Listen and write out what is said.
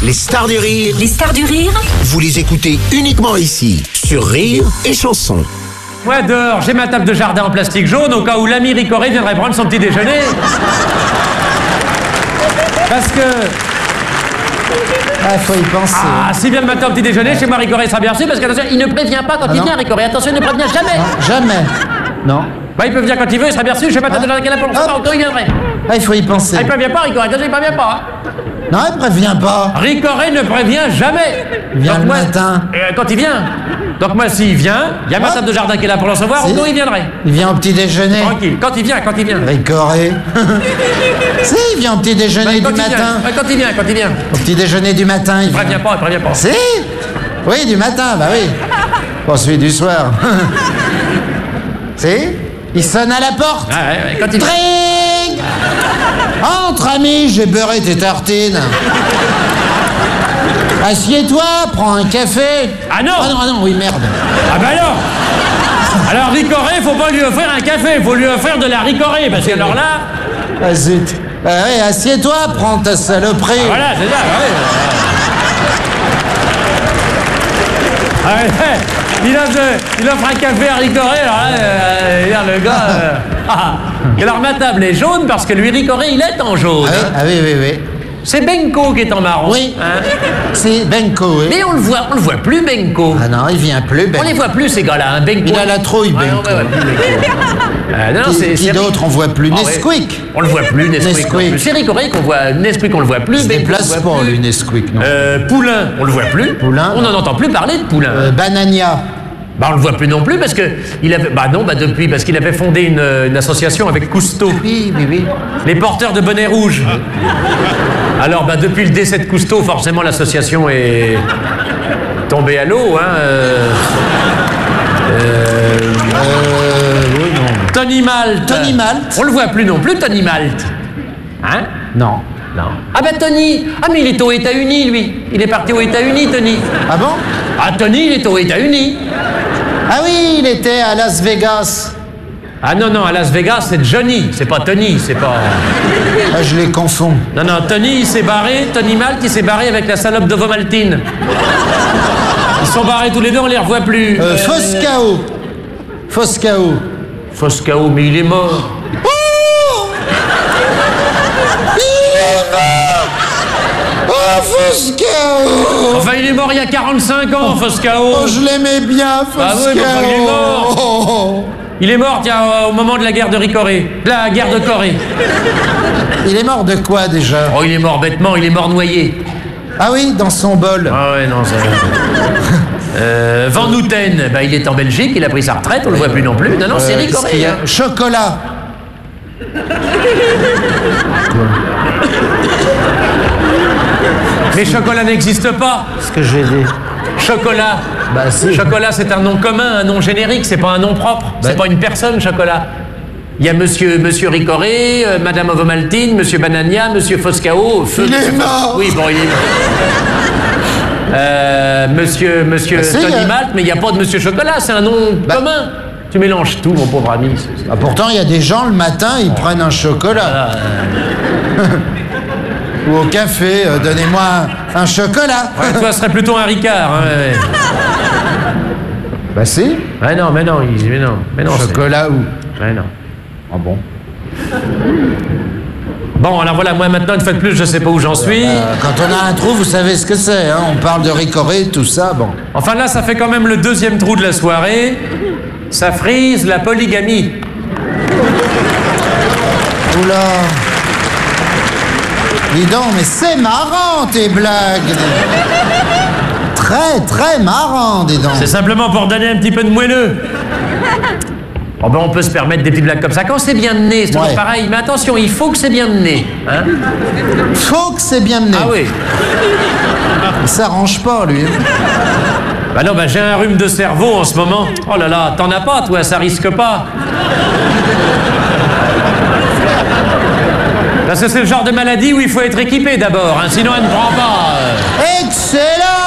Les stars du rire. Les stars du rire. Vous les écoutez uniquement ici, sur Rire et Chanson. Moi, dehors, j'ai ma table de jardin en plastique jaune au cas où l'ami Ricoré viendrait prendre son petit déjeuner. Parce que... Ah, faut y penser. Ah, s'il vient le matin au petit déjeuner, chez moi, Ricoré sera bien reçu parce qu'attention, il ne prévient pas quand il vient, Ricoré. Attention, il ne prévient jamais. Non, jamais. Non. Bah, il peut venir quand il veut, il sera bien reçu. Je sais pas de jardin qu'elle a pour le savoir, il viendrait. Ah, il faut y penser. Ah, il prévient pas, Ricoré. Attention, il prévient pas. Non, il prévient pas. Ricoré ne prévient jamais. Il vient Donc le moi, matin. Quand il vient. Donc moi, s'il vient, il y a ma table de jardin qui est là pour le recevoir, Si. ou il viendrait. Il vient au petit déjeuner. Tranquille. Quand il vient. Ricoré. Si, il vient au petit déjeuner Quand du il vient. matin. Ouais, quand il vient. Au petit déjeuner du matin, il Il prévient pas. Si. Oui, du matin, bah oui. Pas celui du soir. Si. Il sonne à la porte. Ouais, quand il vient. Dring. Entre, ami, j'ai beurré tes tartines. Assieds-toi, prends un café. Ah non. Ah non, oui, merde. Ah bah alors. Alors Ricoré, faut pas lui offrir un café, faut lui offrir de la Ricoré, parce que alors là... Ah zut. Oui, assieds-toi, prends ta saloperie. Voilà, c'est ça, ouais. Ah ouais, il offre un café à Ricoré, alors là, le gars... Alors ma table est jaune parce que lui, Ricoré, il est en jaune. Ah oui. C'est Benko qui est en marron. Oui. Hein. C'est Benko, oui. Mais on le voit plus, Benko. Ah non, il vient plus, Benko. On les voit plus, ces gars-là, hein, Benko. Il a la trouille, Ouais, Benko. ouais, plus Benko. Non, Qui d'autre on voit plus? Nesquik. On le voit plus, Nesquik. Nesquik. C'est Ricoré qu'on voit, Nesquik on le voit plus. Il se Benko, déplace on le voit pas, plus. lui, Nesquik, non. Poulain, on le voit plus. Poulain, On n'en entend plus parler de Poulain. Banania. Bah on le voit plus non plus parce que il avait depuis parce qu'il avait fondé une association avec Cousteau. Oui. Les porteurs de bonnets rouges. Alors depuis le décès de Cousteau, forcément l'association est tombée à l'eau, hein. Oui, non. Tony Malte. Tony Malte. On le voit plus non plus, Tony Malte. Hein? Non. Ah ben Tony. Ah mais il est aux États-Unis lui. Il est parti aux États-Unis, Tony. Ah bon? Ah Tony, il est aux États-Unis. Ah oui, il était à Las Vegas. Ah non, à Las Vegas, c'est Johnny, c'est pas Tony, c'est pas... Ah, je les confonds. Non, Tony, il s'est barré, Tony Malte, il s'est barré avec la salope de Vomaltine. Ils sont barrés tous les deux, on les revoit plus. Foscao. Foscao, mais il est mort. Oh, Foscao. Enfin, il est mort il y a 45 ans, Foscao. Oh, je l'aimais bien, Foscao. Ah oui, mais enfin, il est mort. Il est mort, tiens, au moment de la guerre de Ricoré. La guerre de Corée. Il est mort de quoi, déjà? Oh, il est mort bêtement, il est mort noyé. Ah oui, dans son bol. Ah ouais, non, ça... Van Houten, bah, il est en Belgique, il a pris sa retraite, on le voit plus non plus. Non, c'est Ricoré. Hein. Chocolat. Mais Chocolat n'existe pas. Ce que j'ai dit. Chocolat. Bah si. Chocolat, c'est un nom commun, un nom générique, c'est pas un nom propre. C'est pas une personne, Chocolat. Il y a monsieur Ricoré, madame Ovomaltine, monsieur Banania, monsieur Foscao. Il est mort. Oui, bon, il est mort. Monsieur Tony Malte, mais il n'y a pas de monsieur Chocolat, c'est un nom commun. Tu mélanges tout, mon pauvre ami. Ah, pourtant, il y a des gens, le matin, ils prennent un chocolat. Ou au café, donnez-moi un chocolat. Ouais, toi, ce serait plutôt un Ricard. Hein, ouais. Bah si. Mais non, mais non. Chocolat ou... Mais non. Ah bon. Bon, alors voilà, moi maintenant, une fois de plus, je sais pas où j'en suis. Quand on a un trou, vous savez ce que c'est, hein. On parle de Ricoré, tout ça, bon. Enfin là, ça fait quand même le deuxième trou de la soirée. Ça frise la polygamie. Oula. Dis donc, mais c'est marrant, tes blagues. Très marrant, dis donc. C'est simplement pour donner un petit peu de moelleux. Oh ben on peut se permettre des petites blagues comme ça. Quand c'est bien mené, c'est toujours pareil. Mais attention, il faut que c'est bien mené. Hein? Faut que c'est bien mené. Ah oui. Il s'arrange pas, lui. Bah non, bah j'ai un rhume de cerveau en ce moment. Oh là là, t'en as pas, toi, ça risque pas. Parce que c'est le genre de maladie où il faut être équipé d'abord, hein, sinon elle ne prend pas. Excellent!